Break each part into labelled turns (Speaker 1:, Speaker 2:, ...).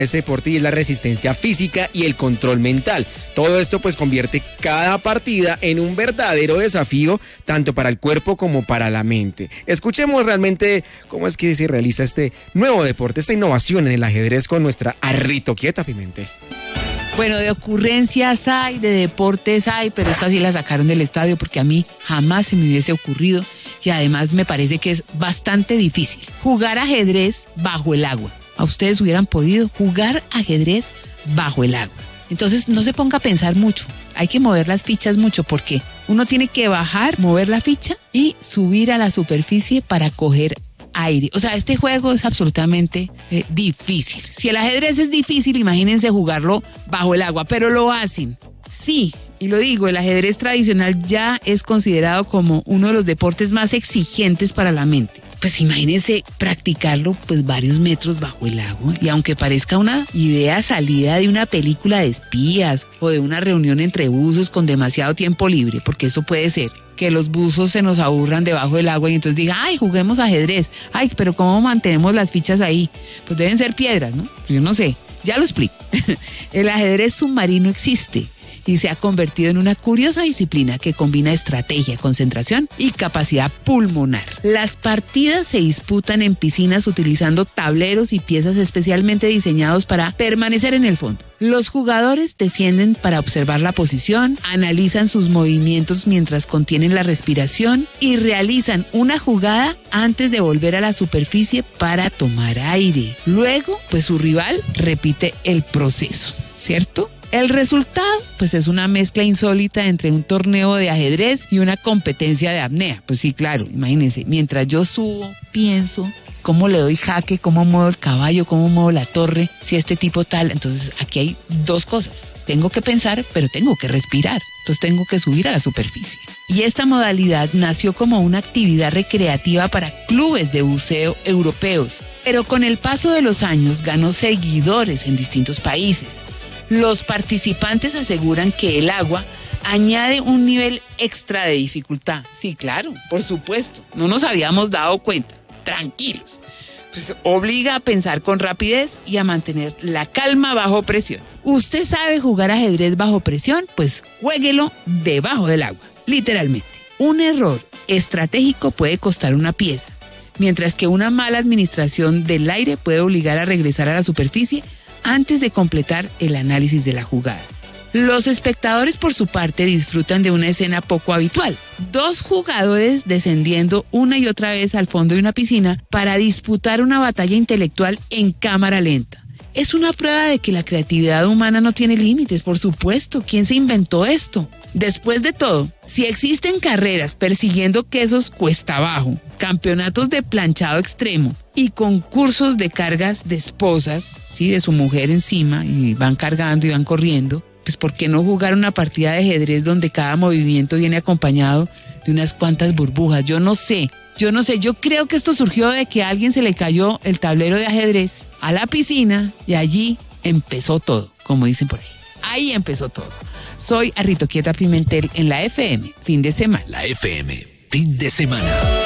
Speaker 1: este deporte y es la resistencia física y el control mental. Todo esto pues convierte cada partida en un verdadero desafío tanto para el cuerpo como para la mente. Escuchemos realmente cómo es que se realiza este nuevo deporte, esta innovación en el ajedrez con nuestra Arritoquieta Pimentel.
Speaker 2: Bueno, de ocurrencias hay, de deportes hay, pero esta sí la sacaron del estadio porque a mí jamás se me hubiese ocurrido y además me parece que es bastante difícil. Jugar ajedrez bajo el agua. ¿A ustedes hubieran podido jugar ajedrez bajo el agua? Entonces no se ponga a pensar mucho, hay que mover las fichas mucho porque uno tiene que bajar, mover la ficha y subir a la superficie para coger aire. O sea, este juego es absolutamente difícil. Si el ajedrez es difícil, imagínense jugarlo bajo el agua, pero lo hacen. Sí, y lo digo, el ajedrez tradicional ya es considerado como uno de los deportes más exigentes para la mente. Pues imagínense practicarlo pues varios metros bajo el agua y aunque parezca una idea salida de una película de espías o de una reunión entre buzos con demasiado tiempo libre, porque eso puede ser que los buzos se nos aburran debajo del agua y entonces digan, ay, juguemos ajedrez, ay, pero ¿cómo mantenemos las fichas ahí? Pues deben ser piedras, ¿no? Yo no sé, ya lo explico. El ajedrez submarino existe y se ha convertido en una curiosa disciplina que combina estrategia, concentración y capacidad pulmonar. Las partidas se disputan en piscinas utilizando tableros y piezas especialmente diseñados para permanecer en el fondo. Los jugadores descienden para observar la posición, analizan sus movimientos mientras contienen la respiración y realizan una jugada antes de volver a la superficie para tomar aire. Luego, pues su rival repite el proceso, ¿cierto? El resultado, pues es una mezcla insólita entre un torneo de ajedrez y una competencia de apnea. Pues sí, claro, imagínense, mientras yo subo, pienso, cómo le doy jaque, cómo muevo el caballo, cómo muevo la torre, si este tipo tal. Entonces, aquí hay dos cosas. Tengo que pensar, pero tengo que respirar. Entonces tengo que subir a la superficie. Y esta modalidad nació como una actividad recreativa para clubes de buceo europeos. Pero con el paso de los años ganó seguidores en distintos países. Los participantes aseguran que el agua añade un nivel extra de dificultad. Sí, claro, por supuesto. No nos habíamos dado cuenta. Tranquilos. Pues obliga a pensar con rapidez y a mantener la calma bajo presión. ¿Usted sabe jugar ajedrez bajo presión? Pues juéguelo debajo del agua, literalmente. Un error estratégico puede costar una pieza, mientras que una mala administración del aire puede obligar a regresar a la superficie antes de completar el análisis de la jugada. Los espectadores, por su parte, disfrutan de una escena poco habitual. Dos jugadores descendiendo una y otra vez al fondo de una piscina para disputar una batalla intelectual en cámara lenta. Es una prueba de que la creatividad humana no tiene límites, por supuesto. ¿Quién se inventó esto? Después de todo, si existen carreras persiguiendo quesos cuesta abajo, campeonatos de planchado extremo y concursos de cargas de esposas, ¿sí? De su mujer encima y van cargando y van corriendo, pues ¿por qué no jugar una partida de ajedrez donde cada movimiento viene acompañado de unas cuantas burbujas? Yo no sé, yo creo que esto surgió de que a alguien se le cayó el tablero de ajedrez a la piscina y allí empezó todo, como dicen por ahí. Ahí empezó todo. Soy Arritoquieta Pimentel en la FM, fin de semana.
Speaker 3: La FM, fin de semana.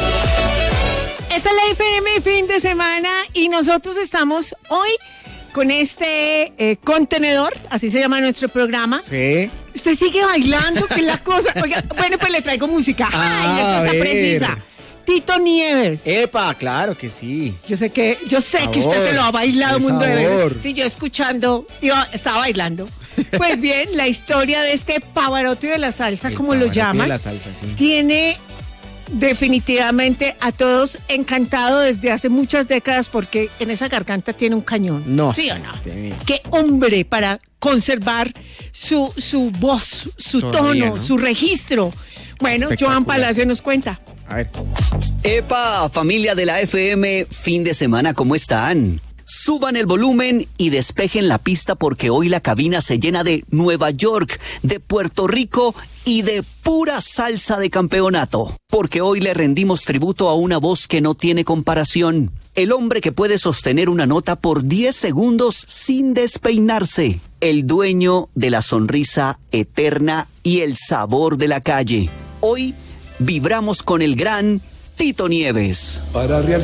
Speaker 4: Esta es la FM, fin de semana, y nosotros estamos hoy con este contenedor, así se llama nuestro programa.
Speaker 1: Sí.
Speaker 4: Usted sigue bailando, que es la cosa. Oiga, bueno, pues le traigo música. Ay, esta está precisa. Tito Nieves.
Speaker 1: Epa, claro que sí.
Speaker 4: Yo sé que usted se lo ha bailado mundo de veces. Sí, yo escuchando, estaba bailando. Pues bien, la historia de este Pavarotti de la salsa, como lo llaman,
Speaker 1: de la salsa, sí,
Speaker 4: tiene definitivamente a todos encantado desde hace muchas décadas porque en esa garganta tiene un cañón.
Speaker 1: No.
Speaker 4: ¿Sí o no? Qué hombre para conservar su voz, su tono, ¿no? Su registro. Bueno, Joan Palacio nos cuenta.
Speaker 1: A ver.
Speaker 5: ¡Epa, familia de la FM! Fin de semana, ¿cómo están? Suban el volumen y despejen la pista porque hoy la cabina se llena de Nueva York, de Puerto Rico y de pura salsa de campeonato. Porque hoy le rendimos tributo a una voz que no tiene comparación. El hombre que puede sostener una nota por 10 segundos sin despeinarse. El dueño de la sonrisa eterna y el sabor de la calle. Hoy vibramos con el gran Tito Nieves.
Speaker 6: Para realizar